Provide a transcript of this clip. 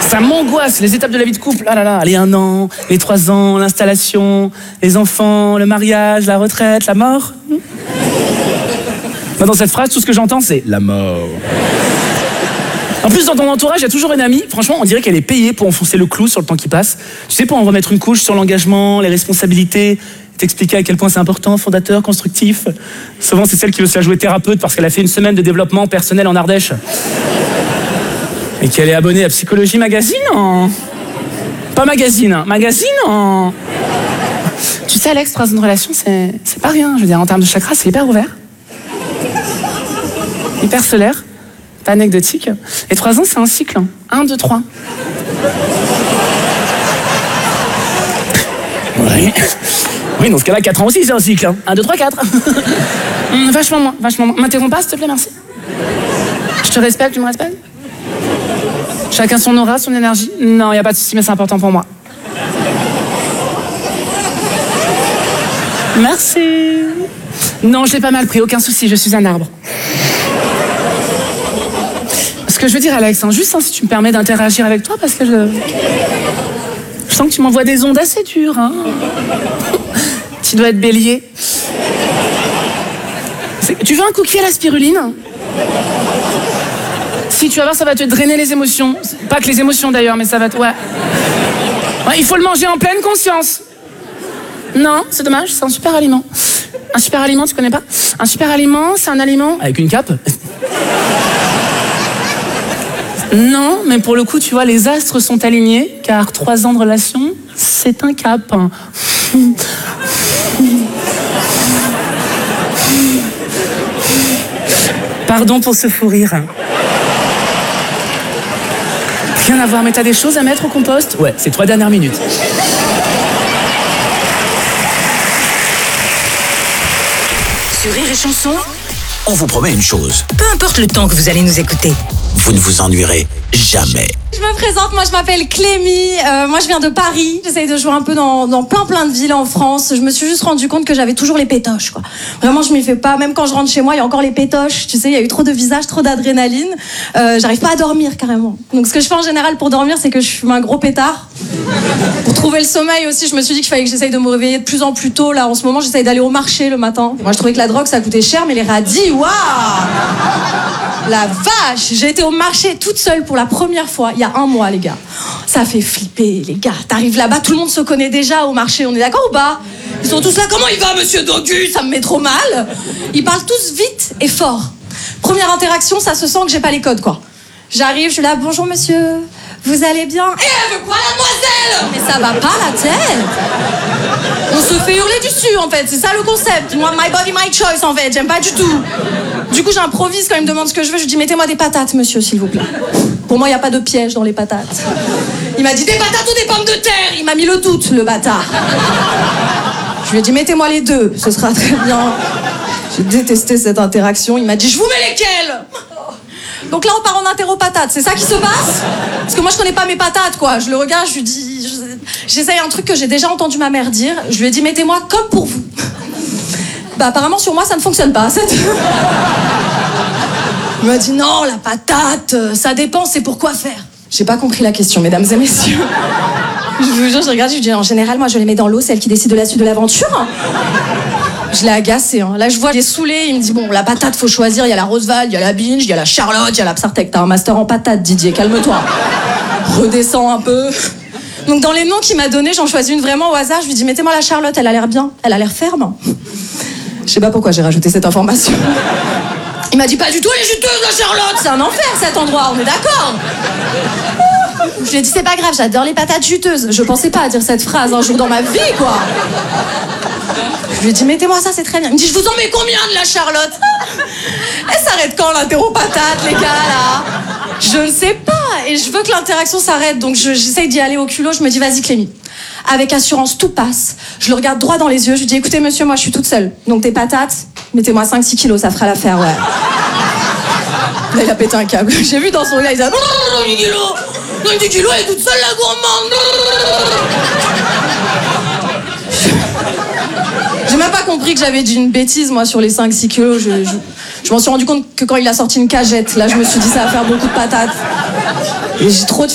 Ça m'angoisse, les étapes de la vie de couple. Ah là là, les 1 an, les 3 ans, l'installation, les enfants, le mariage, la retraite, la mort. Dans cette phrase, tout ce que j'entends, c'est la mort. En plus, dans ton entourage, il y a toujours une amie. Franchement, on dirait qu'elle est payée pour enfoncer le clou sur le temps qui passe. Tu sais, pour en remettre une couche sur l'engagement, les responsabilités, t'expliquer à quel point c'est important, fondateur, constructif. Souvent, c'est celle qui veut se la jouer thérapeute parce qu'elle a fait une semaine de développement personnel en Ardèche. Et qu'elle est abonnée à Psychologie Magazine, hein. Pas magazine, hein. Magazine, hein. Tu sais, Alex, 3 ans de relation, c'est pas rien. Je veux dire, en termes de chakra, c'est hyper ouvert. Hyper solaire. Pas anecdotique. Et 3 ans, c'est un cycle. 1, 2, 3. Oui. Oui, dans ce cas-là, 4 ans aussi, c'est un cycle. 1, 2, 3, 4. Vachement moins, vachement moins. M'interromps pas, s'il te plaît, merci. Je te respecte, tu me respectes? Chacun son aura, son énergie. Non, y a pas de souci, mais c'est important pour moi. Merci. Non, je l'ai pas mal pris, aucun souci, je suis un arbre. Ce que je veux dire, Alex, juste si tu me permets d'interagir avec toi, parce que je sens que tu m'envoies des ondes assez dures. Hein. Tu dois être bélier. Tu veux un cookie à la spiruline? Si, tu vas voir, ça va te drainer les émotions. Pas que les émotions d'ailleurs, mais ça va te... Ouais. Il faut le manger en pleine conscience. Non, c'est dommage, c'est un super aliment. Un super aliment, tu connais pas? Un super aliment, c'est un aliment... Avec une cape? Non, mais pour le coup, tu vois, les astres sont alignés, car 3 ans de relation, c'est un cap. Pardon pour ce fou rire. Rien à voir, mais t'as des choses à mettre au compost? Ouais, c'est 3 dernières minutes. Sur Rire et Chanson, on vous promet une chose. Peu importe le temps que vous allez nous écouter, vous ne vous ennuierez jamais. Je me présente, moi je m'appelle Clémy, moi je viens de Paris, j'essaye de jouer un peu dans plein de villes en France. Je me suis juste rendu compte que j'avais toujours les pétoches, quoi. Vraiment je m'y fais pas, même quand je rentre chez moi il y a encore les pétoches, tu sais, il y a eu trop de visages, trop d'adrénaline, j'arrive pas à dormir carrément. Donc ce que je fais en général pour dormir, c'est que je fume un gros pétard. Pour trouver le sommeil aussi, je me suis dit qu'il fallait que j'essaye de me réveiller de plus en plus tôt. Là en ce moment j'essaye d'aller au marché le matin. Moi je trouvais que la drogue ça coûtait cher, mais les radis, waouh! La vache! J'ai été au marché toute seule pour la première fois il y a 1 mois, les gars. Ça fait flipper, les gars. T'arrives là-bas, tout le monde se connaît déjà au marché, on est d'accord ou pas? Ils sont tous là, comment il va, monsieur Dogu? Ça me met trop mal. Ils parlent tous vite et fort. Première interaction, ça se sent que j'ai pas les codes, quoi. J'arrive, je suis là, bonjour monsieur, vous allez bien? Eh, elle veut quoi, la demoiselle? Mais ça va pas, la tête? On se fait hurler dessus, en fait, c'est ça le concept. Moi, my body, my choice, en fait, j'aime pas du tout. Du coup, j'improvise quand il me demande ce que je veux, je dis, mettez-moi des patates, monsieur, s'il vous plaît. Pour moi, il n'y a pas de piège dans les patates. Il m'a dit, des patates ou des pommes de terre? Il m'a mis le doute, le bâtard. Je lui ai dit, mettez-moi les deux, ce sera très bien. J'ai détesté cette interaction, il m'a dit, je vous mets lesquelles? Donc là, on part en interro patates, c'est ça qui se passe? Parce que moi, je connais pas mes patates, quoi. Je le regarde, je lui dis... J'essaye un truc que j'ai déjà entendu ma mère dire. Je lui ai dit, mettez-moi comme pour vous. Bah, apparemment, sur moi, ça ne fonctionne pas. Il m'a dit, non, la patate, ça dépend, c'est pour quoi faire. J'ai pas compris la question, mesdames et messieurs. Je vous jure, je regarde, je lui dis, en général, moi, je les mets dans l'eau, c'est elle qui décide de la suite de l'aventure. Je l'ai agacé, hein. Là, je vois, il est saoulé, il me dit, bon, la patate, faut choisir, il y a la Roosevelt, il y a la Binge, il y a la Charlotte, il y a la Psartec. T'as un master en patate, Didier, calme-toi. Redescends un peu. Donc, dans les noms qu'il m'a donnés, j'en choisis une vraiment au hasard. Je lui dis, mettez-moi la Charlotte, elle a l'air bien, elle a l'air ferme. Je sais pas pourquoi j'ai rajouté cette information. Il m'a dit, pas du tout, elle est juteuse, la Charlotte. C'est un enfer, cet endroit, on est d'accord? Je lui ai dit, c'est pas grave, j'adore les patates juteuses. Je pensais pas à dire cette phrase un jour dans ma vie, quoi. Je lui ai dit, mettez-moi ça, c'est très bien. Il me dit, je vous en mets combien de la Charlotte? Elle s'arrête quand, l'interro patate, les gars, là? Je ne sais pas. Et je veux que l'interaction s'arrête, donc j'essaye d'y aller au culot. Je me dis, vas-y, Clémy. Avec assurance, tout passe. Je le regarde droit dans les yeux. Je lui dis, écoutez, monsieur, moi, je suis toute seule. Donc, des patates, mettez-moi 5-6 kilos, ça fera l'affaire, ouais. Là, il a pété un câble. J'ai vu dans son regard, il disait, non, 10 kilos. Non, 10 kilos, elle est toute seule, la gourmande. J'ai même pas compris que j'avais dit une bêtise, moi, sur les 5-6 kilos. Je m'en suis rendu compte que quand il a sorti une cagette, là, je me suis dit, ça va faire beaucoup de patates. Et j'ai trop de